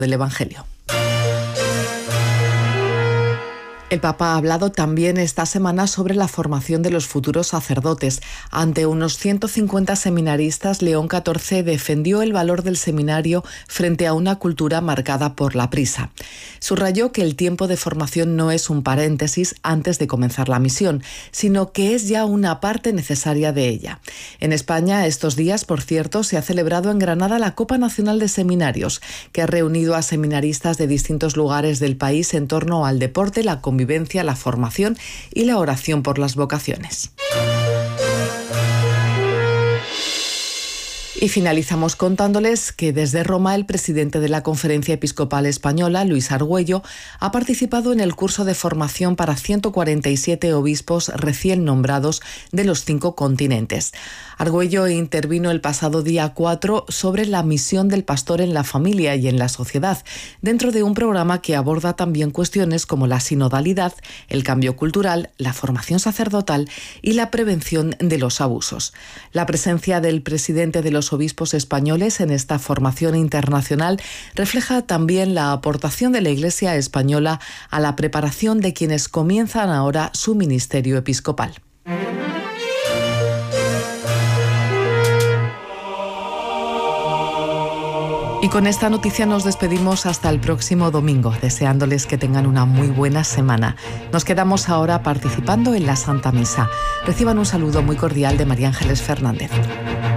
del Evangelio. El Papa ha hablado también esta semana sobre la formación de los futuros sacerdotes. Ante unos 150 seminaristas, León XIV defendió el valor del seminario frente a una cultura marcada por la prisa. Subrayó que el tiempo de formación no es un paréntesis antes de comenzar la misión, sino que es ya una parte necesaria de ella. En España, estos días, por cierto, se ha celebrado en Granada la Copa Nacional de Seminarios, que ha reunido a seminaristas de distintos lugares del país en torno al deporte, la convivencia, la formación y la oración por las vocaciones. Y finalizamos contándoles que desde Roma el presidente de la Conferencia Episcopal Española, Luis Argüello, ha participado en el curso de formación para 147 obispos recién nombrados de los 5 continentes. Argüello intervino el pasado día 4 sobre la misión del pastor en la familia y en la sociedad, dentro de un programa que aborda también cuestiones como la sinodalidad, el cambio cultural, la formación sacerdotal y la prevención de los abusos. La presencia del presidente de los obispos españoles en esta formación internacional refleja también la aportación de la Iglesia española a la preparación de quienes comienzan ahora su ministerio episcopal. Y con esta noticia nos despedimos hasta el próximo domingo, deseándoles que tengan una muy buena semana. Nos quedamos ahora participando en la Santa Misa. Reciban un saludo muy cordial de María Ángeles Fernández.